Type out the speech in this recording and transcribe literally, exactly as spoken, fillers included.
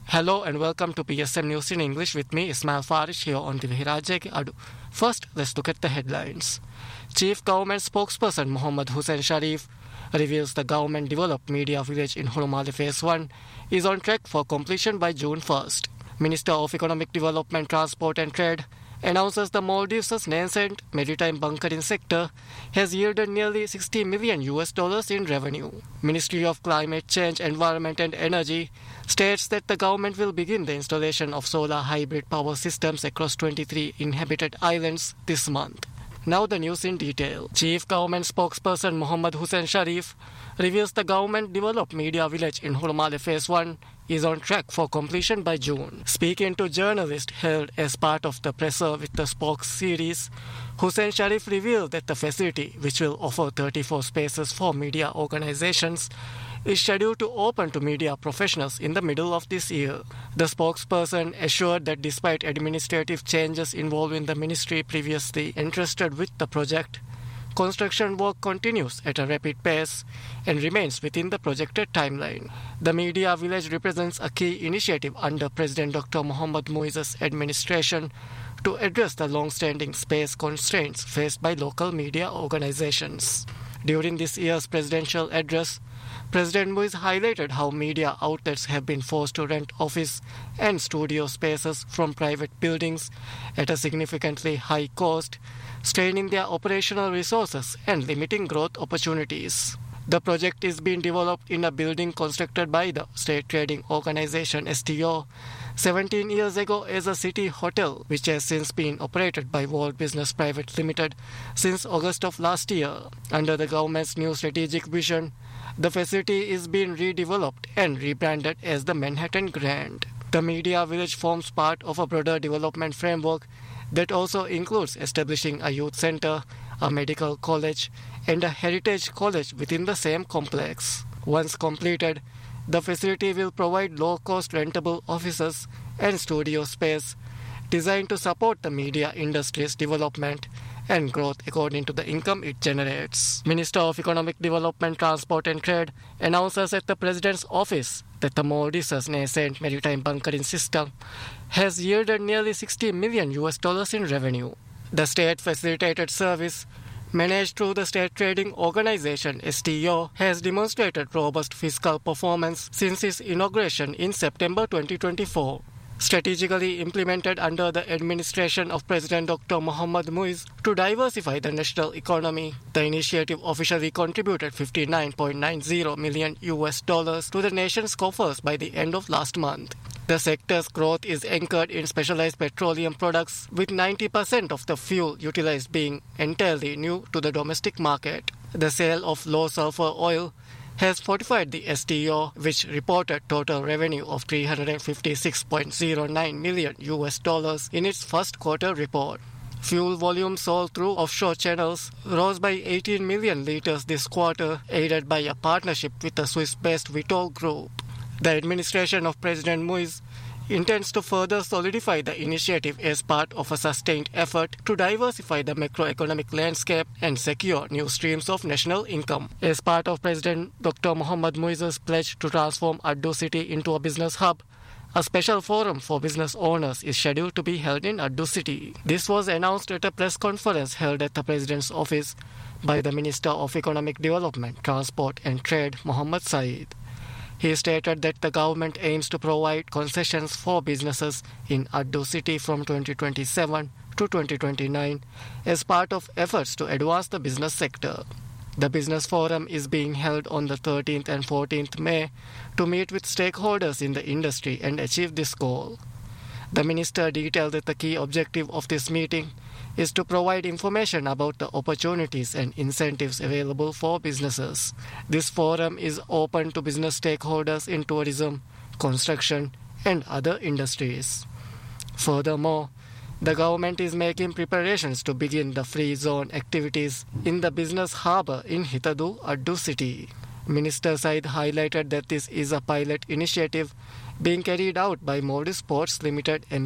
Hello and welcome to P S M News in English with me, Ismail Farish, here on the Vihirajeke Adu. First, let's look at the headlines. Chief Government Spokesperson Mohammad Hussain Sharif reveals the government-developed media village in Hurumali Phase one is on track for completion by June first. Minister of Economic Development, Transport and Trade announces the Maldives' nascent maritime bunkering sector has yielded nearly sixty million U S dollars in revenue. Ministry of Climate Change, Environment and Energy states that the government will begin the installation of solar hybrid power systems across twenty-three inhabited islands this month. Now the news in detail. Chief Government Spokesperson Mohammad Hussain Sharif reveals the government-developed media village in Hurumali Phase one is on track for completion by June. Speaking to journalists held as part of the Presser with the Spokes series, Hussain Sharif revealed that the facility, which will offer thirty-four spaces for media organizations, is scheduled to open to media professionals in the middle of this year. The spokesperson assured that despite administrative changes involving the ministry previously entrusted with the project, construction work continues at a rapid pace and remains within the projected timeline. The media village represents a key initiative under President Doctor Mohammad Muiz's administration to address the long-standing space constraints faced by local media organizations. During this year's presidential address, President Muiz highlighted how media outlets have been forced to rent office and studio spaces from private buildings at a significantly high cost, straining their operational resources and limiting growth opportunities. The project is being developed in a building constructed by the State Trading Organization S T O seventeen years ago as a city hotel, which has since been operated by World Business Private Limited since August of last year. Under the government's new strategic vision, the facility is being redeveloped and rebranded as the Manhattan Grand. The media village forms part of a broader development framework that also includes establishing a youth center, a medical college, and a heritage college within the same complex. Once completed, the facility will provide low-cost rentable offices and studio space designed to support the media industry's development and growth according to the income it generates. Minister of Economic Development, Transport and Trade announces at the President's office that the Maldives' nascent maritime bunkering system has yielded nearly sixty million U S dollars in revenue. The state-facilitated service, managed through the State Trading Organization S T O, has demonstrated robust fiscal performance since its inauguration in September twenty twenty-four. Strategically implemented under the administration of President Doctor Mohammad Muiz to diversify the national economy, the initiative officially contributed fifty-nine point nine zero million U S dollars to the nation's coffers by the end of last month. The sector's growth is anchored in specialized petroleum products, with ninety percent of the fuel utilized being entirely new to the domestic market. The sale of low-sulfur oil has fortified the S T O, which reported total revenue of three hundred fifty-six point zero nine million U S dollars in its first quarter report. Fuel volume sold through offshore channels rose by eighteen million litres this quarter, aided by a partnership with the Swiss-based Vitol Group. The administration of President Muiz intends to further solidify the initiative as part of a sustained effort to diversify the macroeconomic landscape and secure new streams of national income. As part of President Doctor Mohammad Muiz's pledge to transform Addu City into a business hub, a special forum for business owners is scheduled to be held in Addu City. This was announced at a press conference held at the President's office by the Minister of Economic Development, Transport and Trade, Mohammad Saeed. He stated that the government aims to provide concessions for businesses in Addu City from twenty twenty-seven to twenty twenty-nine as part of efforts to advance the business sector. The business forum is being held on the thirteenth and fourteenth May to meet with stakeholders in the industry and achieve this goal. The minister detailed that the key objective of this meeting is to provide information about the opportunities and incentives available for businesses. This forum is open to business stakeholders in tourism, construction, and other industries. Furthermore, the government is making preparations to begin the free zone activities in the business harbour in Hitadu, Addu City. Minister Said highlighted that this is a pilot initiative being carried out by Maldives Ports Limited M